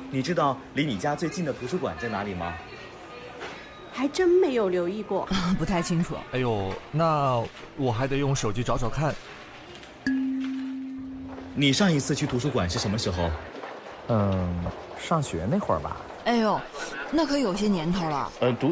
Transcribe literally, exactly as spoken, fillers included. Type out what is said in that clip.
你知道离你家最近的图书馆在哪里吗？ 还真没有留意过， 不太清楚。 哎呦，那我还得用手机找找看。 你上一次去图书馆是什么时候？ 嗯，上学那会儿吧。 哎呦，那可有些年头了。 呃，读